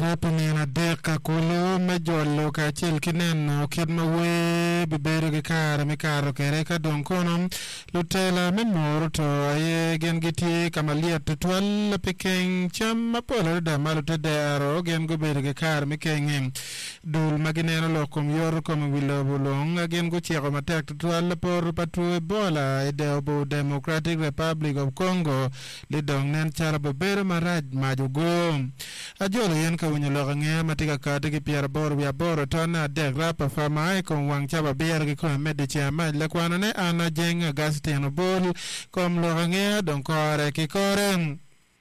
Pamina Deka Kolo Majolo Kachil Kinen Kidmawe Biberi Kara Mikaro Kereka Donkonom Lutela Memorto Aye Gengiti Kamalia Tutual Peking Cham Mapola da Maluta Daro Gen Guberi Kar Miking Dul Maginero Locum Yorcom Willobulong again Guchiako Matak Tutual Por Patu Ebola Edeobo Democratic Republic of Congo Lidong Nen Charabere Maraj Majugo Ajolo yen ka winyo nge matika kate ki Pierre Bor via Bor tona de rapa fama ai kon wang chaba bier ki ko medici ma le kwana ne ana jenga gasteno bol kom lo nge don kore ki kore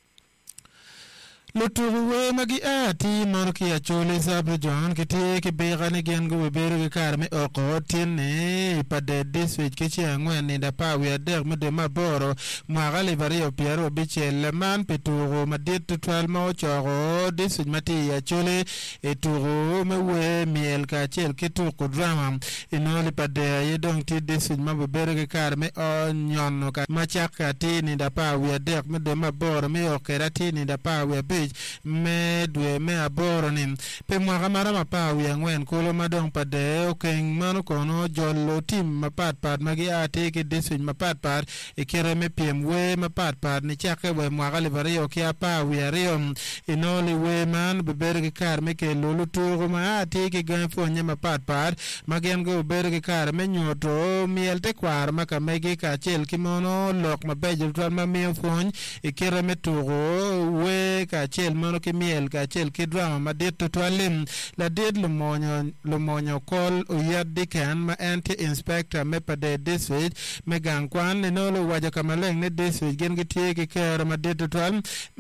Lutuwe magi ati morki achole sabre John kiti ki begane gen go bere ki karme oko tiene pade diswich kichi angwen ni da pa wi ader me de maboro magale vario Piero bichel man peturo madit tutwal mo choro diswich mati achole eturo mewe miel ka chel kitu kudrama inoli pade yedong ti diswich mabere ki karme onyono ka machaka ti ni da pa wi ader me de maboro me okerati ni da pa wi me dwe me aboro nim pe mwa mara mapa wi angwen kolo madong pade okeng mano kono jollo tim mapat magi ate ke diswich mapat e kere me piem we mapat ni chake we mwa gale vario ki apa wi ario inoli we man beberge kar me ke lulu turu ma ate ke ganfo nya mapat magen go berge kar me nyoto mielte kwar maka megi ka chel kimono lok mabeje twan ma mi fon e kere me turu we ka chel mono ki miel ka chel ki drama ma dit to alim la dit lo monyo kol o yaddi kan ma anti inspector me pade diswich me gang kwan ne no lo waja kamaleng ne diswich gen gi tie ki kere ma dit to